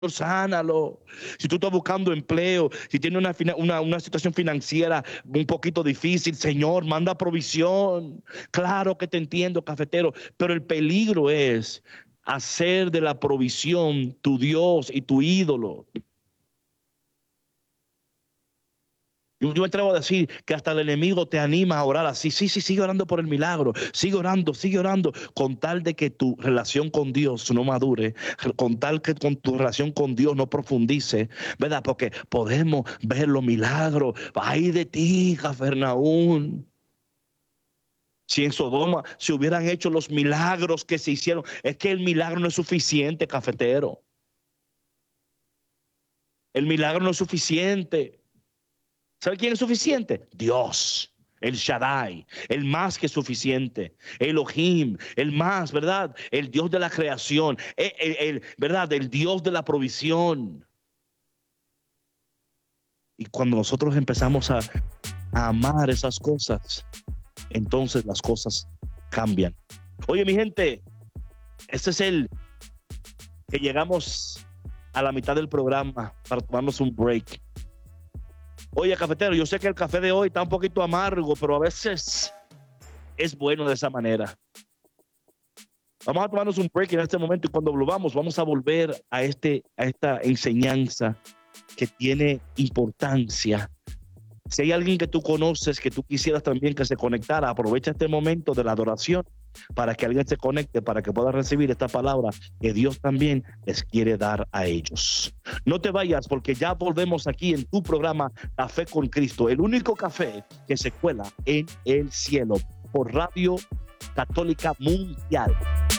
sánalo. Si tú estás buscando empleo, si tienes una situación financiera un poquito difícil, Señor, manda provisión. Claro que te entiendo, cafetero, pero el peligro es hacer de la provisión tu Dios y tu ídolo. Yo me atrevo a decir que hasta el enemigo te anima a orar así. Sí, sí, sigue orando por el milagro. Sigue orando, con tal de que tu relación con Dios no madure, con tal que con tu relación con Dios no profundice, ¿verdad? Porque podemos ver los milagros. Ay de ti, Cafarnaúm. Si en Sodoma se hubieran hecho los milagros que se hicieron, es que el milagro no es suficiente, cafetero. El milagro no es suficiente. ¿Sabe quién es suficiente? Dios, el Shaddai, el más que suficiente, Elohim, el más, ¿verdad? El Dios de la creación, ¿verdad? El Dios de la provisión. Y cuando nosotros empezamos a amar esas cosas, entonces las cosas cambian. Oye, mi gente, este es el que llegamos a la mitad del programa para tomarnos un break. Oye, cafetero, yo sé que el café de hoy está un poquito amargo, pero a veces es bueno de esa manera. Vamos a tomarnos un break en este momento y cuando volvamos vamos a volver a esta enseñanza que tiene importancia. Si hay alguien que tú conoces, que tú quisieras también que se conectara, aprovecha este momento de la adoración para que alguien se conecte, para que pueda recibir esta palabra que Dios también les quiere dar a ellos. No te vayas porque ya volvemos aquí en tu programa Café con Cristo, el único café que se cuela en el cielo por Radio Católica Mundial.